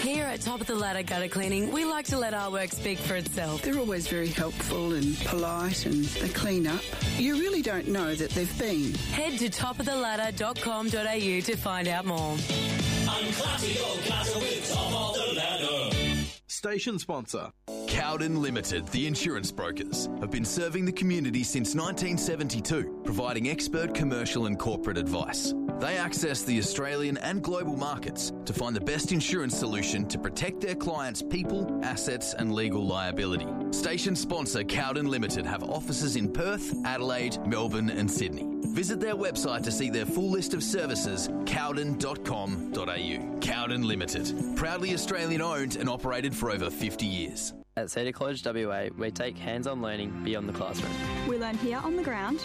Here at Top of the Ladder Gutter Cleaning, we like to let our work speak for itself. They're always very helpful and polite, and they clean up. You really don't know that they've been. Head to topoftheladder.com.au to find out more. Unclassy or classy with Top of the Ladder. Station sponsor. Cowden Limited, the insurance brokers, have been serving the community since 1972, providing expert commercial and corporate advice. They access the Australian and global markets to find the best insurance solution to protect their clients' people, assets and legal liability. Station sponsor Cowden Limited have offices in Perth, Adelaide, Melbourne and Sydney. Visit their website to see their full list of services, cowden.com.au. Cowden Limited, proudly Australian owned and operated for over 50 years. At Cedar College WA, we take hands-on learning beyond the classroom. We learn here on the ground,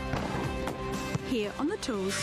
here on the tools,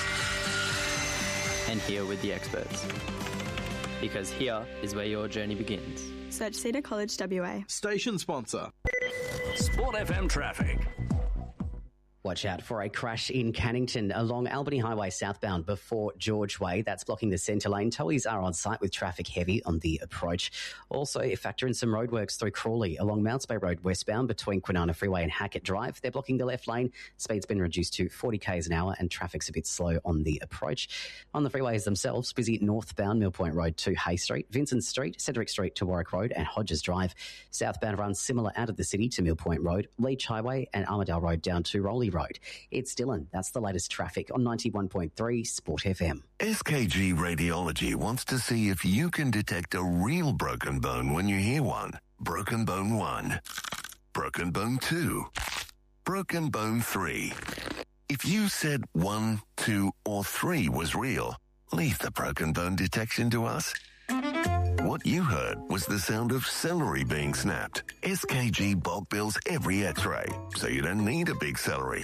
and here with the experts. Because here is where your journey begins. Search Cedar College WA. Station sponsor. Sport FM traffic. Watch out for a crash in Cannington along Albany Highway southbound before George Way. That's blocking the centre lane. Towies are on site with traffic heavy on the approach. Also, factor in some roadworks through Crawley along Mounts Bay Road westbound between Kwinana Freeway and Hackett Drive. They're blocking the left lane. Speed's been reduced to 40 k's an hour and traffic's a bit slow on the approach. On the freeways themselves, busy northbound Mill Point Road to Hay Street, Vincent Street, Cedric Street to Warwick Road and Hodges Drive. Southbound runs similar out of the city to Mill Point Road, Leach Highway and Armidale Road down to Rowley Road. It's Dylan. That's the latest traffic on 91.3 Sport FM. SKG Radiology wants to see if you can detect a real broken bone when you hear one. Broken bone 1. Broken bone 2. Broken bone 3. If you said 1, 2 or 3 was real, leave the broken bone detection to us. What you heard was the sound of celery being snapped. SKG bulk bills every x-ray, so you don't need a big salary.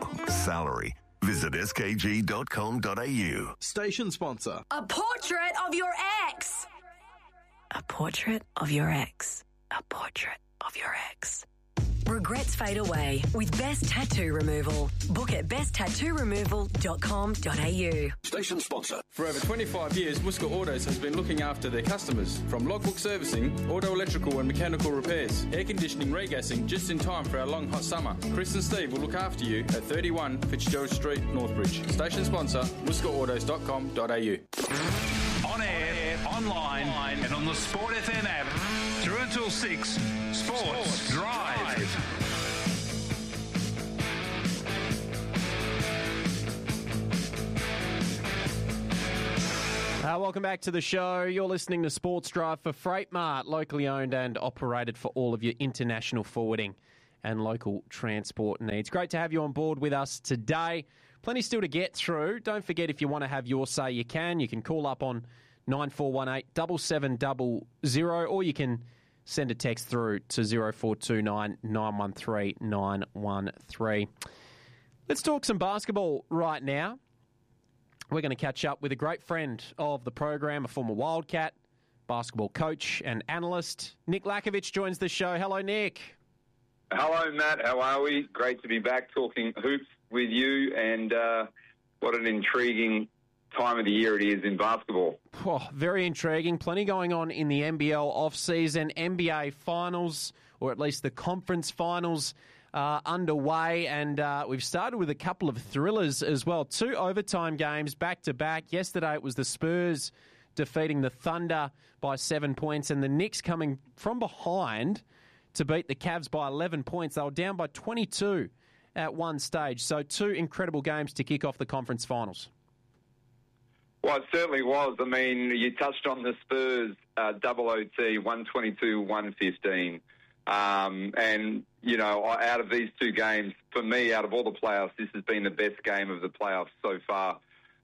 Visit skg.com.au. Station sponsor. A portrait of your ex. A portrait of your ex. A portrait of your ex. Regrets fade away with Best Tattoo Removal. Book at besttattooremoval.com.au. Station sponsor. For over 25 years, Muska Autos has been looking after their customers. From logbook servicing, auto electrical and mechanical repairs, air conditioning, regassing, just in time for our long hot summer. Chris and Steve will look after you at 31 Fitzgerald Street, Northbridge. Station sponsor, muskaautos.com.au. On air, online, and on the Sport FM app. Through until 6, Sports Drive. Welcome back to the show. You're listening to Sports Drive for Freight Mart, locally owned and operated for all of your international forwarding and local transport needs. Great to have you on board with us today. Plenty still to get through. Don't forget, if you want to have your say, you can. You can call up on 9418 7700, or you can send a text through to 0429 913 913. Let's talk some basketball right now. We're going to catch up with a great friend of the program, a former Wildcat, basketball coach and analyst. Nick Lakovic joins the show. Hello, Nick. Hello, Matt. How are we? Great to be back talking hoops with you, and what an intriguing time of the year it is in basketball. Oh, very intriguing. Plenty going on in the NBL off-season. NBA finals, or at least the conference finals, underway, and we've started with a couple of thrillers as well. 2 overtime games back-to-back. Yesterday it was the Spurs defeating the Thunder by 7 points, and the Knicks coming from behind to beat the Cavs by 11 points. They were down by 22 at one stage. So 2 incredible games to kick off the conference finals. Well, it certainly was. I mean, you touched on the Spurs double OT, 122-115. And, you know, out of these 2 games, for me, out of all the playoffs, this has been the best game of the playoffs so far.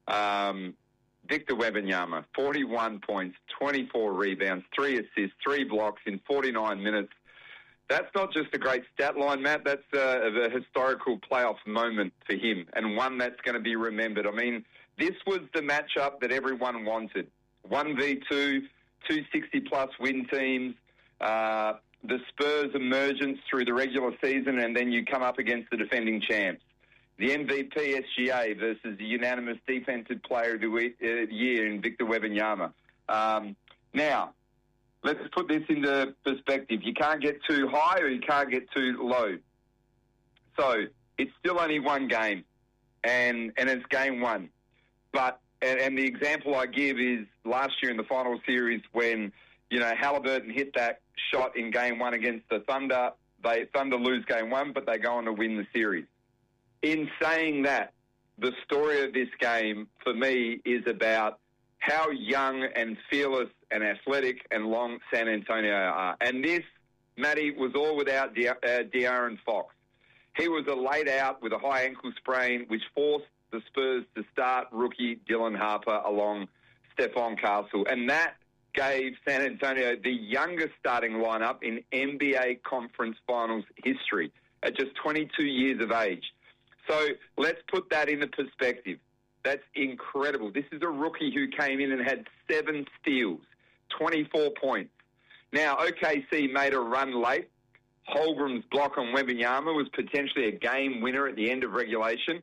Victor Wembanyama, 41 points, 24 rebounds, 3 assists, 3 blocks in 49 minutes. That's not just a great stat line, Matt. That's a historical playoff moment for him, and one that's going to be remembered. I mean, this was the matchup that everyone wanted. 1v2, 260-plus win teams, the Spurs' emergence through the regular season, and then you come up against the defending champs. The MVP SGA versus the unanimous defensive player of the year in Victor Wembanyama. Now, let's put this into perspective. You can't get too high or you can't get too low. So it's still only one game, and it's game one. But and the example I give is last year in the final series when, Halliburton hit that shot in game one against the Thunder. Thunder lose game one, but they go on to win the series. In saying that, the story of this game, for me, is about how young and fearless and athletic and long San Antonio are. And this, Matty, was all without De'Aaron Fox. He was laid out with a high ankle sprain, which forced the Spurs to start rookie Dylan Harper along Stephon Castle. And that gave San Antonio the youngest starting lineup in NBA Conference Finals history at just 22 years of age. So let's put that into perspective. That's incredible. This is a rookie who came in and had 7 steals, 24 points. Now, OKC made a run late. Holmgren's block on Wembanyama was potentially a game winner at the end of regulation.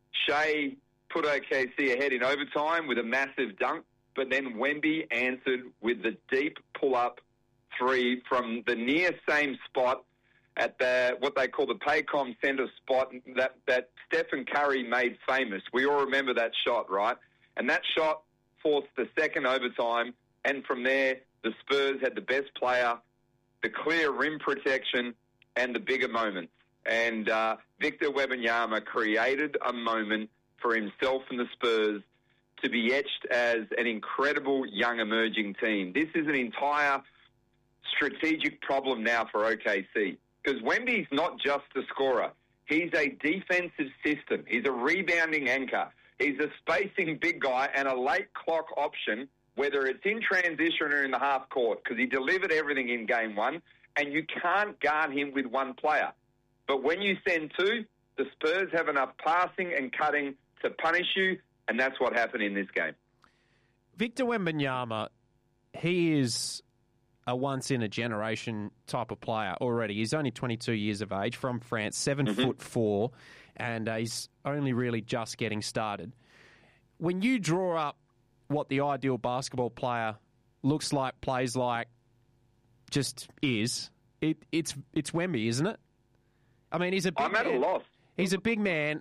Shea put OKC ahead in overtime with a massive dunk, but then Wemby answered with the deep pull-up three from the near same spot at what they call the Paycom Center spot that Stephen Curry made famous. We all remember that shot, right? And that shot forced the second overtime, and from there, the Spurs had the best player, the clear rim protection, and the bigger moments. And Victor Wembanyama created a moment for himself and the Spurs to be etched as an incredible young emerging team. This is an entire strategic problem now for OKC because Wemby's not just a scorer. He's a defensive system. He's a rebounding anchor. He's a spacing big guy and a late clock option, whether it's in transition or in the half court, because he delivered everything in game one, and you can't guard him with one player. But when you send two, the Spurs have enough passing and cutting to punish you, and that's what happened in this game. Victor Wembanyama, he is a once-in-a-generation type of player already. He's only 22 years of age, from France, 7'4", and he's only really just getting started. When you draw up what the ideal basketball player looks like, plays like, just is, it's Wemby, isn't it? I mean, he's a big I'm at a loss. He's a big man.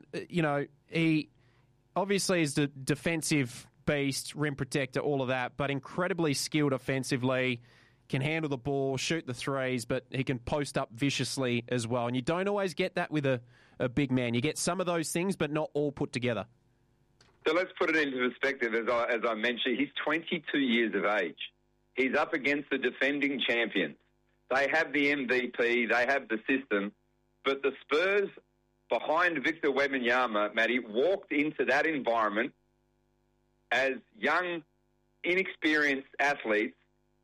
He obviously is the defensive beast, rim protector, all of that, but incredibly skilled offensively, can handle the ball, shoot the threes, but he can post up viciously as well. And you don't always get that with a big man. You get some of those things, but not all put together. So let's put it into perspective. As I mentioned, he's 22 years of age. He's up against the defending champions. They have the MVP. They have the system. But the Spurs, behind Victor Wembanyama, Matty, walked into that environment as young, inexperienced athletes,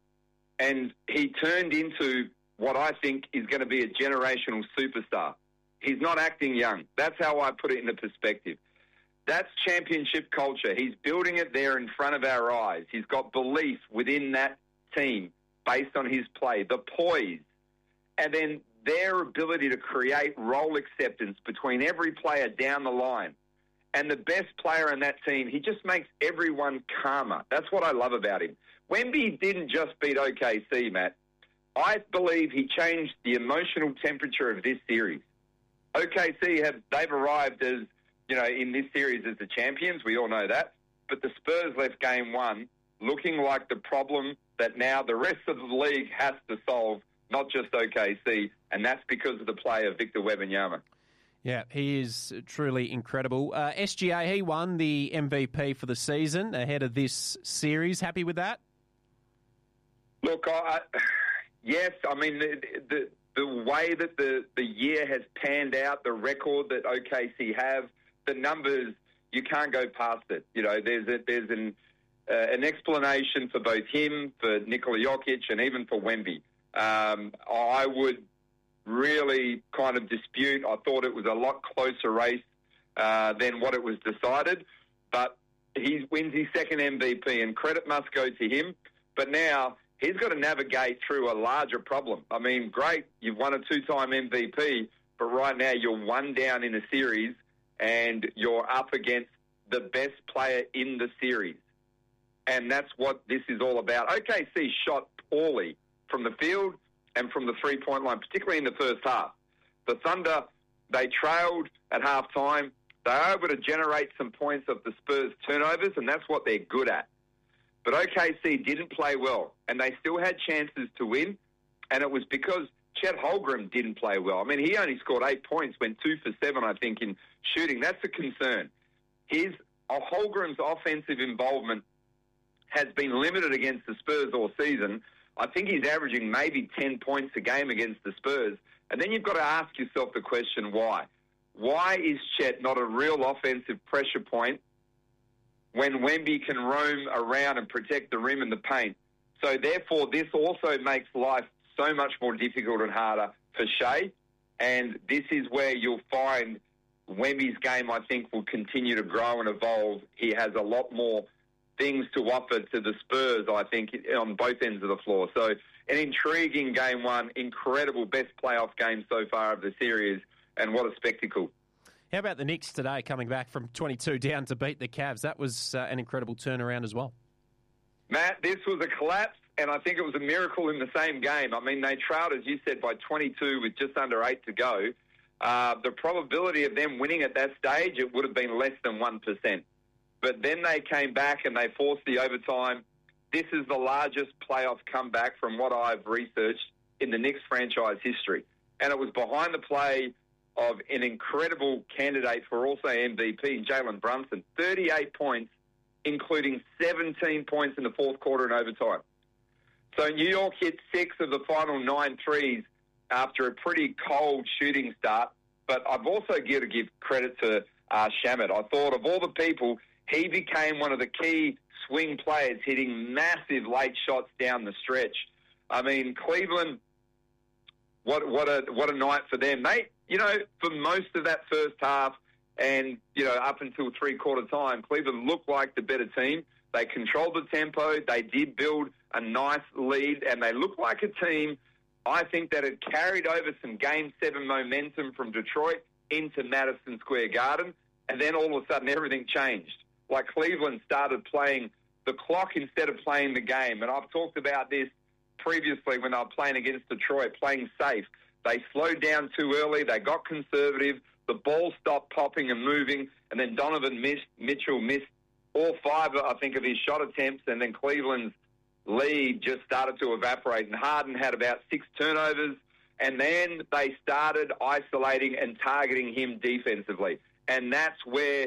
and he turned into what I think is going to be a generational superstar. He's not acting young. That's how I put it into perspective. That's championship culture. He's building it there in front of our eyes. He's got belief within that team based on his play, the poise, and then their ability to create role acceptance between every player down the line. And the best player in that team, he just makes everyone calmer. That's what I love about him. Wemby didn't just beat OKC, Matt. I believe he changed the emotional temperature of this series. OKC, they've arrived as, in this series as the champions. We all know that. But the Spurs left game one looking like the problem that now the rest of the league has to solve, not just OKC, and that's because of the play of Victor Wembanyama. Yeah, he is truly incredible. SGA, he won the MVP for the season ahead of this series. Happy with that? Look, yes. I mean, the way that the year has panned out, the record that OKC have, the numbers, you can't go past it. There's an explanation for both him, for Nikola Jokic, and even for Wemby. I would really kind of dispute. I thought it was a lot closer race than what it was decided. But he wins his second MVP, and credit must go to him. But now he's got to navigate through a larger problem. I mean, great, you've won a two-time MVP, but right now you're one down in a series and you're up against the best player in the series. And that's what this is all about. OKC shot poorly from the field and from the three-point line, particularly in the first half. The Thunder, they trailed at halftime. They were able to generate some points of the Spurs' turnovers, and that's what they're good at. But OKC didn't play well, and they still had chances to win, and it was because Chet Holmgren didn't play well. I mean, he only scored 8 points, went 2 for 7, I think, in shooting. That's a concern. Holmgren's offensive involvement has been limited against the Spurs all season. I think he's averaging maybe 10 points a game against the Spurs. And then you've got to ask yourself the question, why? Why is Chet not a real offensive pressure point when Wemby can roam around and protect the rim and the paint? So therefore, this also makes life so much more difficult and harder for Shea. And this is where you'll find Wemby's game, I think, will continue to grow and evolve. He has a lot more things to offer to the Spurs, I think, on both ends of the floor. So an intriguing game one, incredible best playoff game so far of the series, and what a spectacle. How about the Knicks today, coming back from 22 down to beat the Cavs? That was an incredible turnaround as well. Matt, this was a collapse, and I think it was a miracle in the same game. I mean, they trailed, as you said, by 22 with just under 8 to go. The probability of them winning at that stage, it would have been less than 1%. But then they came back and they forced the overtime. This is the largest playoff comeback from what I've researched in the Knicks franchise history. And it was behind the play of an incredible candidate for also MVP, Jalen Brunson. 38 points, including 17 points in the fourth quarter and overtime. So New York hit 6 of the final 9 threes after a pretty cold shooting start. But I've also got to give credit to Shamet. I thought of all the people, he became one of the key swing players, hitting massive late shots down the stretch. I mean, Cleveland, what a night for them. They, for most of that first half and, up until three-quarter time, Cleveland looked like the better team. They controlled the tempo. They did build a nice lead, and they looked like a team, I think, that had carried over some Game 7 momentum from Detroit into Madison Square Garden, and then all of a sudden everything changed. Like Cleveland started playing the clock instead of playing the game. And I've talked about this previously when they were playing against Detroit, playing safe. They slowed down too early. They got conservative. The ball stopped popping and moving. And then Donovan Mitchell missed all 5, I think, of his shot attempts. And then Cleveland's lead just started to evaporate. And Harden had about 6 turnovers. And then they started isolating and targeting him defensively. And that's where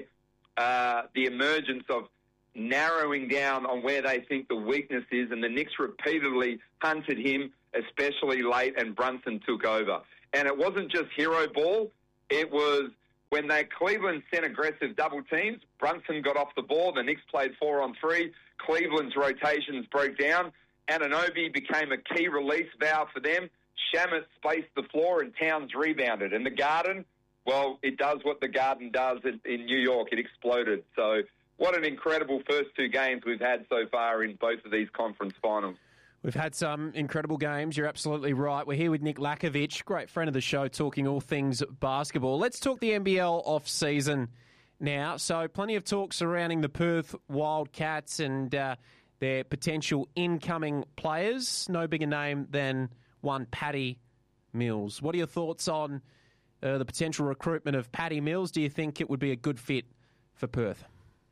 the emergence of narrowing down on where they think the weakness is, and the Knicks repeatedly hunted him, especially late, and Brunson took over. And it wasn't just hero ball. It was when Cleveland sent aggressive double teams, Brunson got off the ball, the Knicks played 4-on-3, Cleveland's rotations broke down, Anunoby became a key release valve for them, Shamet spaced the floor, and Towns rebounded. And the Garden, well, it does what the Garden does in New York. It exploded. So what an incredible first 2 games we've had so far in both of these conference finals. We've had some incredible games. You're absolutely right. We're here with Nick Lakovic, great friend of the show, talking all things basketball. Let's talk the NBL off-season now. So plenty of talk surrounding the Perth Wildcats and their potential incoming players. No bigger name than one Patty Mills. What are your thoughts on the potential recruitment of Patty Mills? Do you think it would be a good fit for Perth?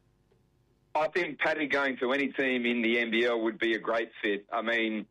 I think Patty going to any team in the NBL would be a great fit. I mean,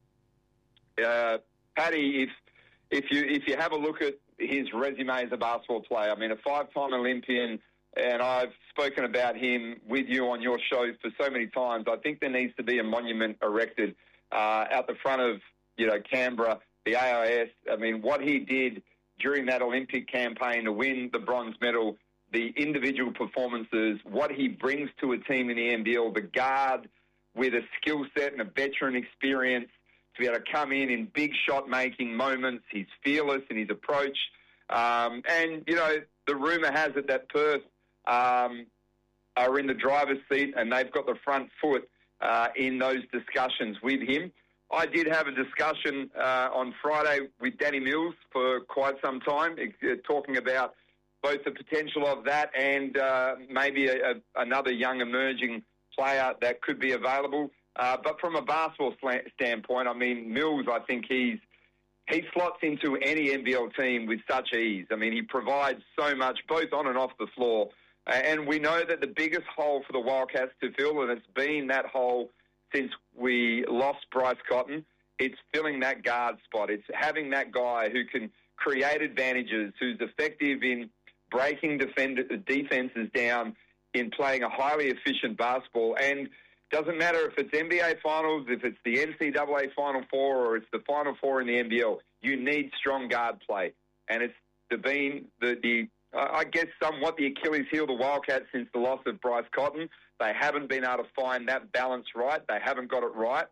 Patty, if you have a look at his resume as a basketball player, I mean, a 5-time Olympian, and I've spoken about him with you on your show for so many times. I think there needs to be a monument erected out the front of, Canberra, the AIS. I mean, what he did during that Olympic campaign to win the bronze medal, the individual performances, what he brings to a team in the NBL, the guard with a skill set and a veteran experience to be able to come in big shot-making moments. He's fearless in his approach. And, the rumour has it that Perth are in the driver's seat and they've got the front foot in those discussions with him. I did have a discussion on Friday with Danny Mills for quite some time, talking about both the potential of that and maybe another young emerging player that could be available. But from a basketball standpoint, I mean, Mills, I think he slots into any NBL team with such ease. I mean, he provides so much, both on and off the floor. And we know that the biggest hole for the Wildcats to fill, and it's been that hole since we lost Bryce Cotton, it's filling that guard spot. It's having that guy who can create advantages, who's effective in breaking defenses down, in playing a highly efficient basketball. And doesn't matter if it's NBA Finals, if it's the NCAA Final Four, or it's the Final Four in the NBL, you need strong guard play. And it's been I guess somewhat the Achilles heel of the Wildcats since the loss of Bryce Cotton. They haven't been able to find that balance right. They haven't got it right.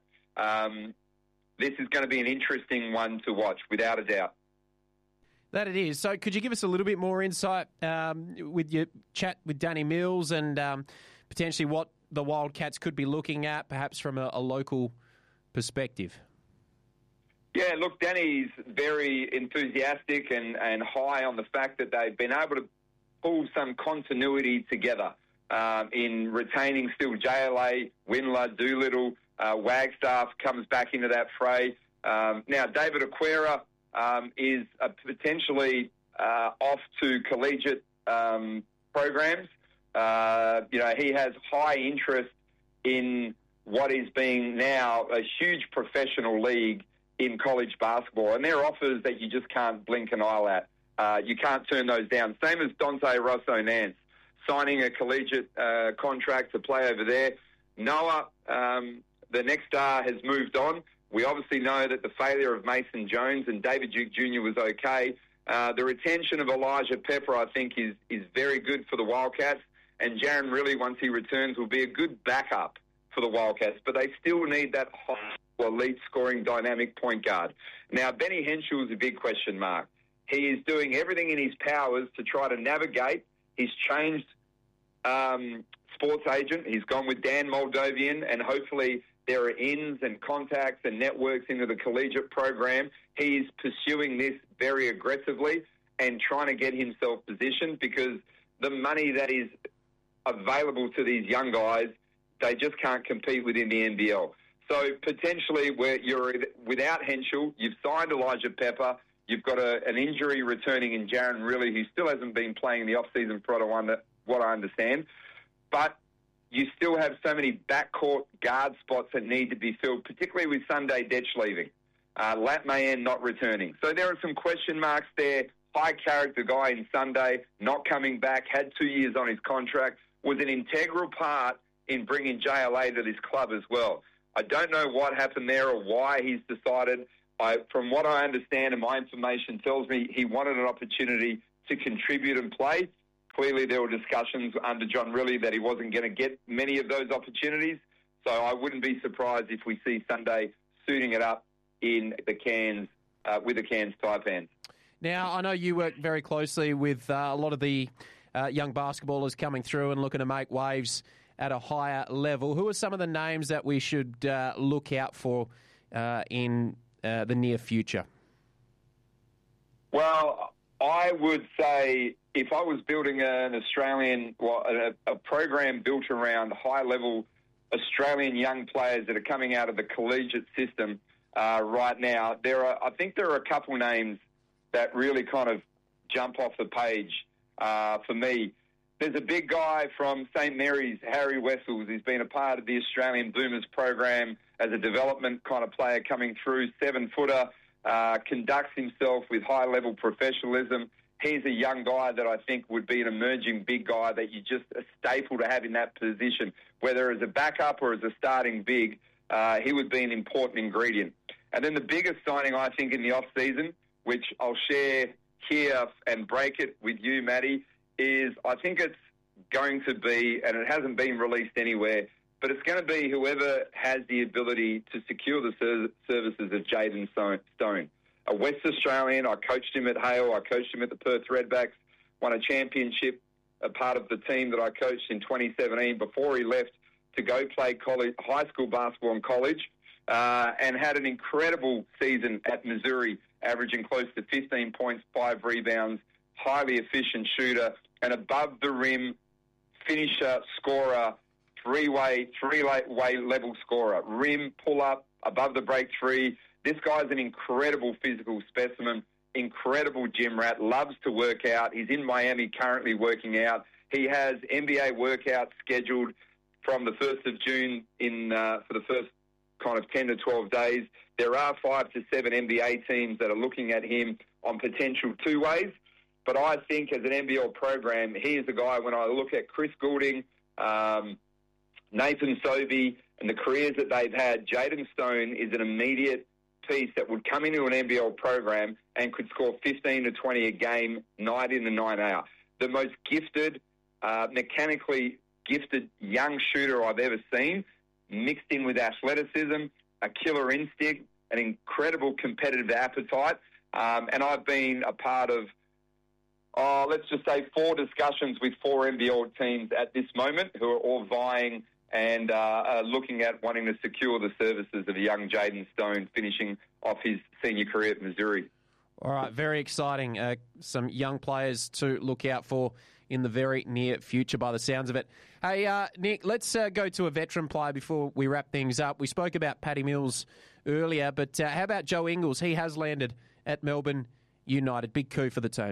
This is going to be an interesting one to watch, without a doubt. That it is. So could you give us a little bit more insight with your chat with Danny Mills and potentially what the Wildcats could be looking at, perhaps from a local perspective? Yeah, look, Danny's very enthusiastic and high on the fact that they've been able to pull some continuity together in retaining still JLA, Windler, Doolittle, Wagstaff comes back into that fray. Now, David Aquera is potentially off to collegiate programs. He has high interest in what is being now a huge professional league in college basketball, and they're offers that you just can't blink an eye at. You can't turn those down. Same as Dante Rosso-Nance, signing a collegiate contract to play over there. Noah, the next star, has moved on. We obviously know that the failure of Mason Jones and David Duke Jr. was okay. The retention of Elijah Pepper, I think, is very good for the Wildcats. And Jaron Riley, once he returns, will be a good backup for the Wildcats. But they still need that high, elite scoring dynamic point guard. Now, Benny Henschel is a big question mark. He is doing everything in his powers to try to navigate. He's changed sports agent. He's gone with Dan Moldovan, and hopefully there are ins and contacts and networks into the collegiate program. He's pursuing this very aggressively and trying to get himself positioned, because the money that is available to these young guys, they just can't compete within the NBL. So potentially, where you're without Henschel, you've signed Elijah Pepper, you've got an injury returning in Jaron Riley, who still hasn't been playing the off-season for what I understand. But you still have so many backcourt guard spots that need to be filled, particularly with Sunday Detch leaving, Lat Mayen not returning. So there are some question marks there. High-character guy in Sunday, not coming back, had 2 years on his contract, was an integral part in bringing JLA to this club as well. I don't know what happened there or why he's decided. From what I understand, and my information tells me, he wanted an opportunity to contribute and play. Clearly, there were discussions under John Riley that he wasn't going to get many of those opportunities. So I wouldn't be surprised if we see Sunday suiting it up in the Cairns with the Cairns Taipans. Now, I know you work very closely with a lot of the young basketballers coming through and looking to make waves at a higher level. Who are some of the names that we should look out for in the near future? Well, I would say if I was building an Australian, a program built around high-level Australian young players that are coming out of the collegiate system right now, I think there are a couple names that really kind of jump off the page for me. There's a big guy from St. Mary's, Harry Wessels. He's been a part of the Australian Boomers program as a development kind of player coming through, 7-footer, conducts himself with high-level professionalism. He's a young guy that I think would be an emerging big guy that you just a staple to have in that position, whether as a backup or as a starting big. He would be an important ingredient. And then the biggest signing, I think, in the off-season, which I'll share here and break it with you, Maddie, is I think it's going to be, and it hasn't been released anywhere, but it's going to be whoever has the ability to secure the services of Jaden Stone. A West Australian, I coached him at Hale, I coached him at the Perth Redbacks, won a championship, a part of the team that I coached in 2017 before he left to go play high school basketball in college, and had an incredible season at Missouri, averaging close to 15 points, 5 rebounds, highly efficient shooter, and above-the-rim finisher, scorer three-way level scorer. Rim, pull-up, above the break three. This guy's an incredible physical specimen, incredible gym rat, loves to work out. He's in Miami currently working out. He has NBA workouts scheduled from the 1st of June for the first kind of 10 to 12 days. There are 5 to 7 NBA teams that are looking at him on potential two-ways. But I think as an NBL program, he is a guy, when I look at Chris Goulding, Nathan Sobey, and the careers that they've had, Jaden Stone is an immediate piece that would come into an NBL program and could score 15 to 20 a game, night in and night out. The most gifted, mechanically gifted young shooter I've ever seen, mixed in with athleticism, a killer instinct, an incredible competitive appetite. And I've been a part of, let's just say, 4 discussions with 4 NBL teams at this moment who are all vying and looking at wanting to secure the services of a young Jaden Stone finishing off his senior career at Missouri. All right, very exciting. Some young players to look out for in the very near future by the sounds of it. Hey, Nick, let's go to a veteran player before we wrap things up. We spoke about Paddy Mills earlier, but how about Joe Ingles? He has landed at Melbourne United. Big coup for the team.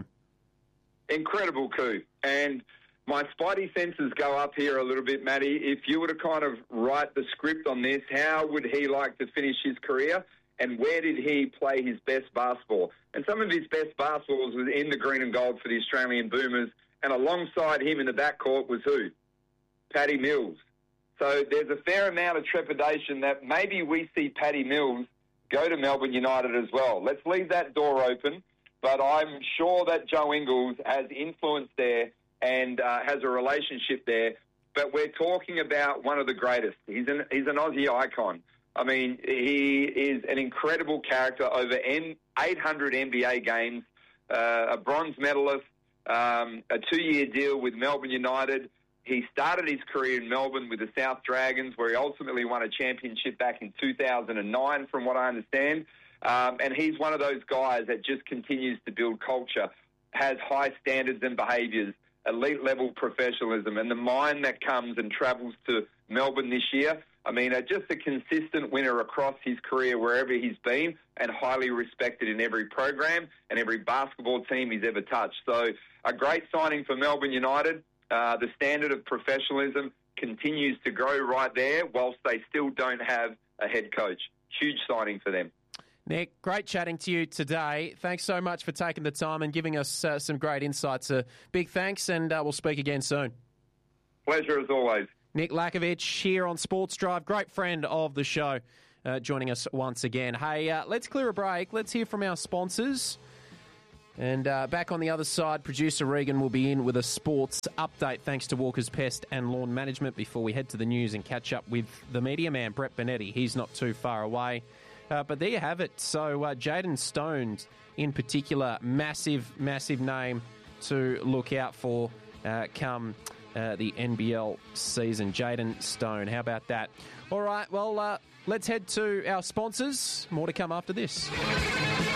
Incredible coup. And my spidey senses go up here a little bit, Matty. If you were to kind of write the script on this, how would he like to finish his career? And where did he play his best basketball? And some of his best basketballs was in the green and gold for the Australian Boomers. And alongside him in the backcourt was who? Paddy Mills. So there's a fair amount of trepidation that maybe we see Paddy Mills go to Melbourne United as well. Let's leave that door open. But I'm sure that Joe Ingles has influence there and has a relationship there. But we're talking about one of the greatest. He's an Aussie icon. I mean, he is an incredible character, over 800 NBA games, a bronze medalist, a 2-year deal with Melbourne United. He started his career in Melbourne with the South Dragons, where he ultimately won a championship back in 2009, from what I understand. And he's one of those guys that just continues to build culture, has high standards and behaviours, elite-level professionalism, and the mind that comes and travels to Melbourne this year. I mean, just a consistent winner across his career wherever he's been, and highly respected in every program and every basketball team he's ever touched. So a great signing for Melbourne United. The standard of professionalism continues to grow right there, whilst they still don't have a head coach. Huge signing for them. Nick, great chatting to you today. Thanks so much for taking the time and giving us some great insights. Big thanks, and we'll speak again soon. Pleasure as always. Nick Lakovic here on Sports Drive, great friend of the show, joining us once again. Hey, let's clear a break. Let's hear from our sponsors. And back on the other side, producer Regan will be in with a sports update thanks to Walker's Pest and Lawn Management before we head to the news and catch up with the media man, Brett Bonetti. He's not too far away. But there you have it. So Jaden Stone, in particular, massive, massive name to look out for come the NBL season. Jaden Stone, how about that? All right, well, let's head to our sponsors. More to come after this.